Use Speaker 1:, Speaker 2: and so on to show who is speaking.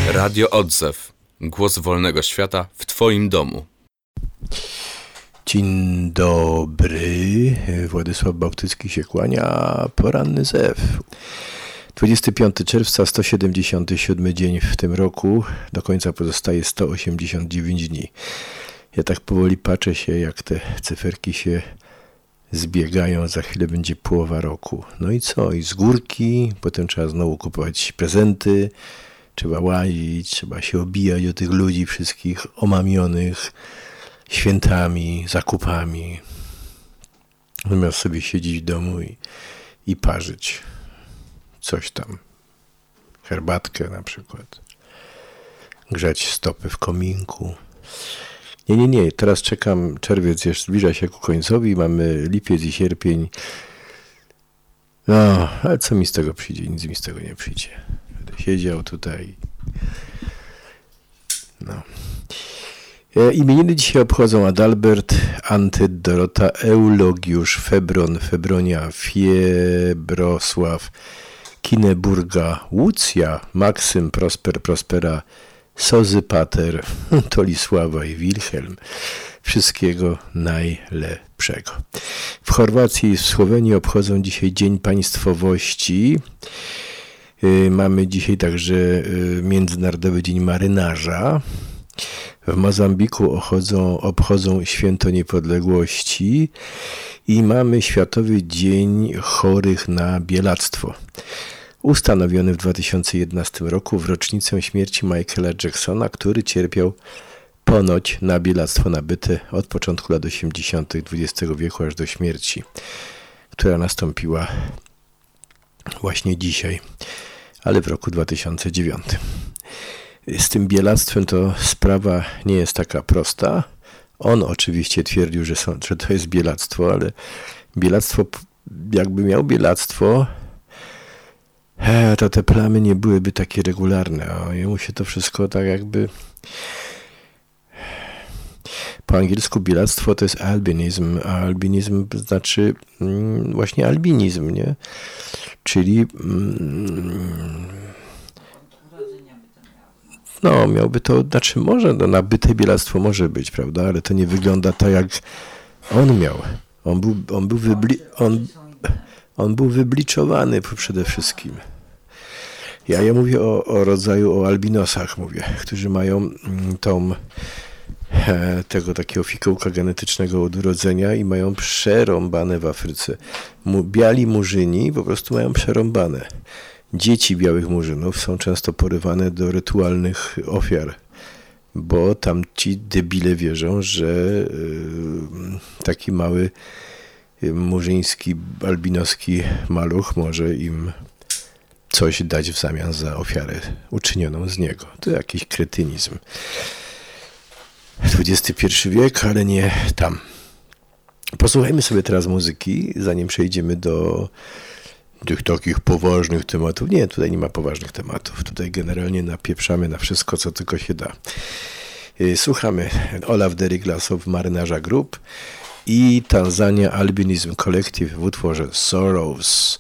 Speaker 1: Radio Odzew. Głos wolnego świata w Twoim domu.
Speaker 2: Dzień dobry. Władysław Bałtycki się kłania. Poranny zew. 25 czerwca, 177 dzień w tym roku. Do końca pozostaje 189 dni. Ja tak powoli patrzę się, jak te cyferki się zbiegają. Za chwilę będzie połowa roku. No i co? I z górki. Potem trzeba znowu kupować prezenty. Trzeba łazić, trzeba się obijać o tych ludzi wszystkich omamionych świętami, zakupami. Zamiast sobie siedzieć w domu i parzyć coś tam. Herbatkę na przykład. Grzać stopy w kominku. Nie. Teraz czekam. Czerwiec już zbliża się ku końcowi. Mamy lipiec i sierpień. No, ale co mi z tego przyjdzie? Nic mi z tego nie przyjdzie. Będę siedział tutaj. No. Imieniny dzisiaj obchodzą Adalbert, Antyt, Dorota, Eulogiusz, Febron, Febronia, Fiebrosław, Kineburga, Łucja, Maksym, Prosper, Prospera, Sozypater, Tolisława i Wilhelm. Wszystkiego najlepszego. W Chorwacji i w Słowenii obchodzą dzisiaj Dzień Państwowości. Mamy dzisiaj także Międzynarodowy Dzień Marynarza. W Mozambiku obchodzą Święto Niepodległości i mamy Światowy Dzień Chorych na Bielactwo. Ustanowiony w 2011 roku w rocznicę śmierci Michaela Jacksona, który cierpiał ponoć na bielactwo nabyte od początku lat 80. XX wieku aż do śmierci, która nastąpiła właśnie dzisiaj, ale w roku 2009. Z tym bielactwem to sprawa nie jest taka prosta. On oczywiście twierdził, że to jest bielactwo, ale bielactwo, jakby miał bielactwo, to te plamy nie byłyby takie regularne. A jemu się to wszystko tak jakby... Po angielsku bielactwo to jest albinizm, a albinizm znaczy właśnie albinizm, nie? Czyli... No, miałby to, znaczy może, nabyte bielactwo może być, prawda, ale to nie wygląda tak, jak on miał. On był wybliczowany przede wszystkim. Ja mówię o rodzaju, o albinosach mówię, którzy mają tego takiego fikołka genetycznego od urodzenia i mają przerąbane w Afryce. Biali murzyni po prostu mają przerąbane. Dzieci białych murzynów są często porywane do rytualnych ofiar, bo tam ci debile wierzą, że taki mały murzyński, albinoski maluch może im coś dać w zamian za ofiarę uczynioną z niego. To jakiś kretynizm. XXI wiek, ale nie tam. Posłuchajmy sobie teraz muzyki, zanim przejdziemy do tych takich poważnych tematów. Nie, tutaj nie ma poważnych tematów. Tutaj generalnie napieprzamy na wszystko, co tylko się da. Słuchamy Olaf Deriglasow, Marynarza Group i Tanzania Albinism Collective w utworze Sorrows.